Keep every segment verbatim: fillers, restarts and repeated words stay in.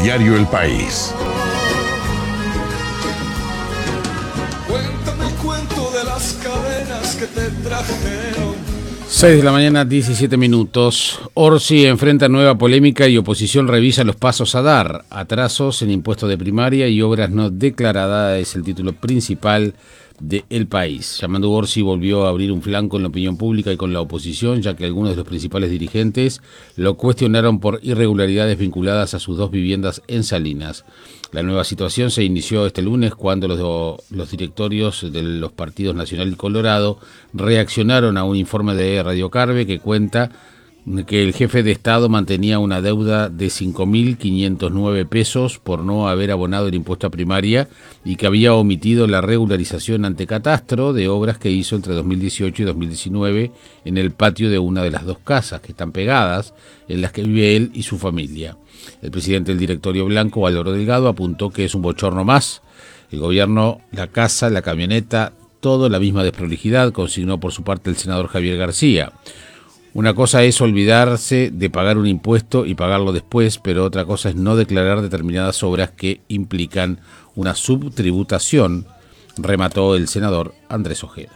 Diario El País. Cuéntame el cuento de las cadenas que te trajeron. seis de la mañana, diecisiete minutos. Orsi enfrenta nueva polémica y oposición revisa los pasos a dar. Atrasos en impuestos de primaria y obras no declaradas es el título principal de El País. Yamandú Orsi volvió a abrir un flanco en la opinión pública y con la oposición, ya que algunos de los principales dirigentes lo cuestionaron por irregularidades vinculadas a sus dos viviendas en Salinas. La nueva situación se inició este lunes cuando los, los directorios de los partidos Nacional y Colorado reaccionaron a un informe de Radio Carve que cuenta que el jefe de Estado mantenía una deuda de cinco mil quinientos nueve pesos por no haber abonado el impuesto a primaria y que había omitido la regularización ante catastro de obras que hizo entre dos mil dieciocho y dos mil diecinueve en el patio de una de las dos casas que están pegadas, en las que vive él y su familia. El presidente del directorio blanco, Álvaro Delgado, apuntó que es un bochorno más. El gobierno, la casa, la camioneta, todo la misma desprolijidad, consignó por su parte el senador Javier García. Una cosa es olvidarse de pagar un impuesto y pagarlo después, pero otra cosa es no declarar determinadas obras que implican una subtributación, remató el senador Andrés Ojeda.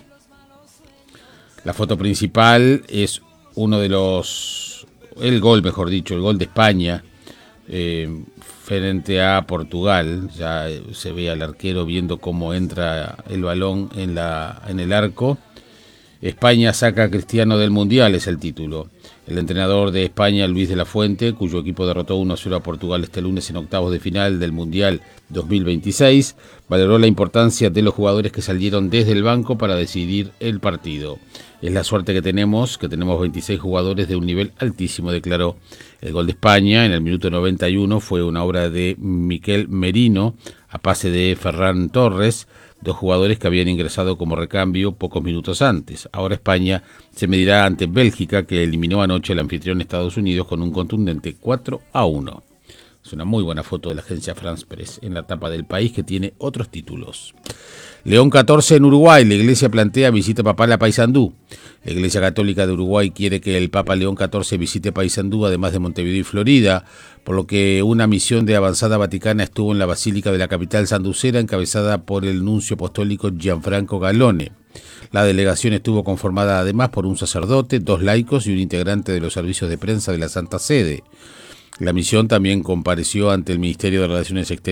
La foto principal es uno de los, el gol mejor dicho, el gol de España eh, frente a Portugal. Ya se ve al arquero viendo cómo entra el balón en, la, en el arco. España saca a Cristiano del Mundial es el título. El entrenador de España, Luis de la Fuente, cuyo equipo derrotó uno a cero a Portugal este lunes en octavos de final del Mundial dos mil veintiséis, valoró la importancia de los jugadores que salieron desde el banco para decidir el partido. Es la suerte que tenemos, que tenemos veintiséis jugadores de un nivel altísimo, declaró. El gol de España en el minuto noventa y uno fue una obra de Miquel Merino a pase de Ferran Torres, dos jugadores que habían ingresado como recambio pocos minutos antes. Ahora España se medirá ante Bélgica, que eliminó anoche al anfitrión Estados Unidos con un contundente cuatro a uno. Es una muy buena foto de la agencia France Press en la tapa del País, que tiene otros títulos. León catorce en Uruguay. La Iglesia plantea visita papal a Paysandú. La Iglesia Católica de Uruguay quiere que el Papa León catorce visite Paysandú, además de Montevideo y Florida, por lo que una misión de avanzada vaticana estuvo en la Basílica de la capital sanducera, encabezada por el nuncio apostólico Gianfranco Galone. La delegación estuvo conformada además por un sacerdote, dos laicos y un integrante de los servicios de prensa de la Santa Sede. La misión también compareció ante el Ministerio de Relaciones Exteriores